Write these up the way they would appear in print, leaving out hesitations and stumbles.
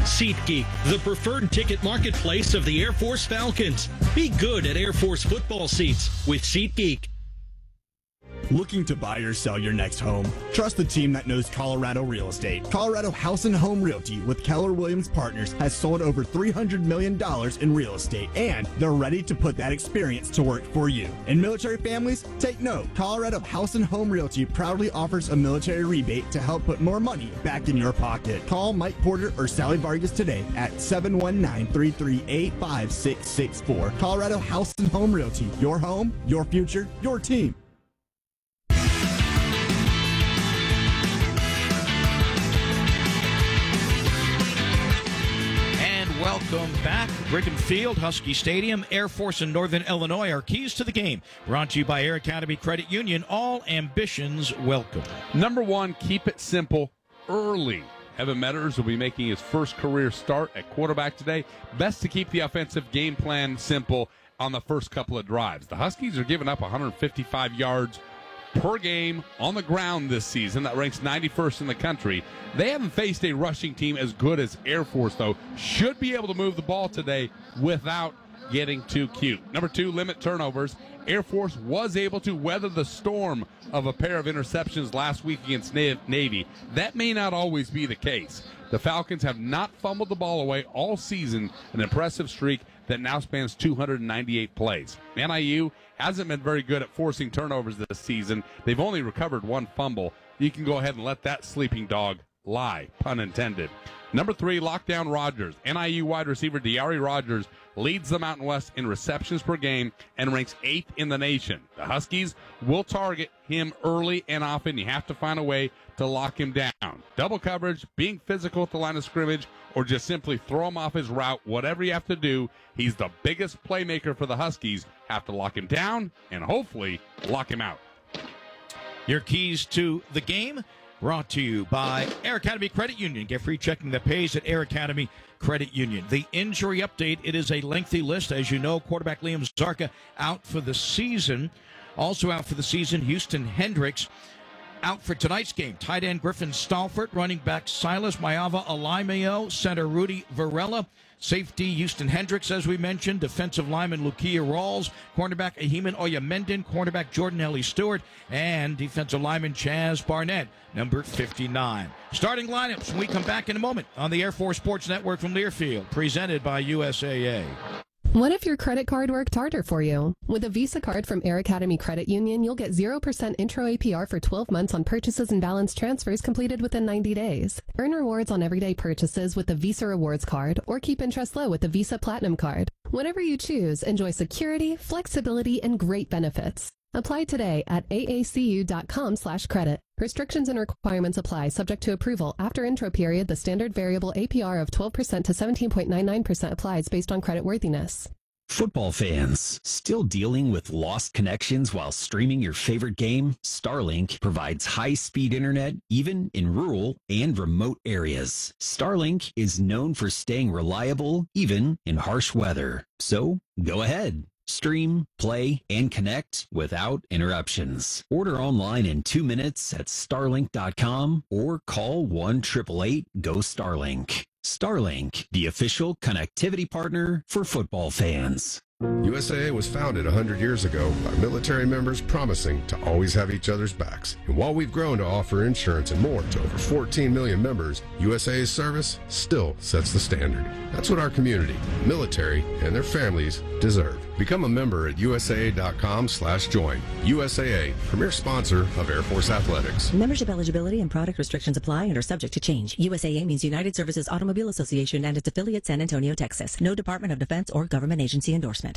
SeatGeek, the preferred ticket marketplace of the Air Force Falcons. Be good at Air Force football seats with SeatGeek. Looking to buy or sell your next home? Trust the team that knows Colorado real estate. Colorado House and Home Realty with Keller Williams Partners has sold over $300 million in real estate, and they're ready to put that experience to work for you. And military families, take note. Colorado House and Home Realty proudly offers a military rebate to help put more money back in your pocket. Call Mike Porter or Sally Vargas today at 719-338-5664. Colorado House and Home Realty. Your home, your future, your team. Welcome back. Brigham Field, Husky Stadium, Air Force in Northern Illinois. Our keys to the game brought to you by Air Academy Credit Union. All ambitions welcome. Number one, keep it simple early. Evan Metters will be making his first career start at quarterback today. Best to keep the offensive game plan simple on the first couple of drives. The Huskies are giving up 155 yards per game on the ground this season. That ranks 91st in the country. They haven't faced a rushing team as good as Air Force, though. Should be able to move the ball today without getting too cute. Number two, limit turnovers. Air Force was able to weather the storm of a pair of interceptions last week against Navy. That may not always be the case. The Falcons have not fumbled the ball away all season, an impressive streak that now spans 298 plays. NIU hasn't been very good at forcing turnovers this season. They've only recovered one fumble. You can go ahead and let that sleeping dog lie, pun intended. Number three, lockdown Rogers. NIU wide receiver Diari Rogers leads the Mountain West in receptions per game and ranks 8th in the nation. The Huskies will target him early and often. You have to find a way to lock him down. Double coverage, being physical at the line of scrimmage, or just simply throw him off his route. Whatever you have to do, he's the biggest playmaker for the Huskies. Have to lock him down and hopefully lock him out. Your keys to the game brought to you by Air Academy Credit Union. Get free checking that pays at Air Academy Credit Union. The injury update, it is a lengthy list. As you know, quarterback Liam Zarka out for the season. Also out for the season, Houston Hendricks. Out for tonight's game, tight end Griffin Stalfort, running back Silas Mayava Alimeo, center Rudy Varela, safety Houston Hendricks, as we mentioned, defensive lineman Lukia Rawls, cornerback Ahiman Oyamendin, cornerback Jordan Ellie Stewart, and defensive lineman Chaz Barnett, number 59. Starting lineups when we come back in a moment on the Air Force Sports Network from Learfield, presented by USAA. What if your credit card worked harder for you? With a Visa card from Air Academy Credit Union, you'll get 0% intro APR for 12 months on purchases and balance transfers completed within 90 days. Earn rewards on everyday purchases with the Visa Rewards card, or keep interest low with the Visa Platinum card. Whatever you choose, enjoy security, flexibility, and great benefits. Apply today at aacu.com/credit. Restrictions and requirements apply, subject to approval. After intro period, the standard variable APR of 12% to 17.99% applies based on creditworthiness. Football fans, still dealing with lost connections while streaming your favorite game? Starlink provides high-speed internet even in rural and remote areas. Starlink is known for staying reliable even in harsh weather. So, go ahead. Stream, play, and connect without interruptions. Order online in 2 minutes at starlink.com or call 1-888-GO-STARLINK. Starlink, the official connectivity partner for football fans. USAA was founded 100 years ago by military members promising to always have each other's backs. And while we've grown to offer insurance and more to over 14 million members, USAA's service still sets the standard. That's what our community, military, and their families deserve. Become a member at USAA.com/join. USAA, premier sponsor of Air Force Athletics. Membership eligibility and product restrictions apply and are subject to change. USAA means United Services Automobile Association and its affiliate San Antonio, Texas. No Department of Defense or government agency endorsement.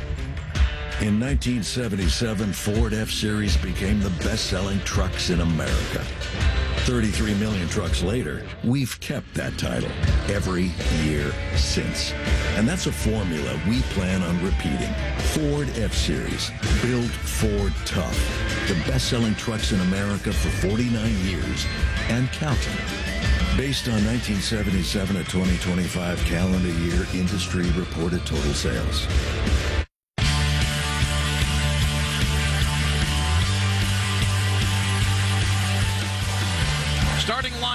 In 1977, Ford F-Series became the best-selling trucks in America. 33 million trucks later, we've kept that title every year since. And that's a formula we plan on repeating. Ford F-Series, built Ford tough. The best-selling trucks in America for 49 years and counting. Based on 1977 to 2025 calendar year industry reported total sales.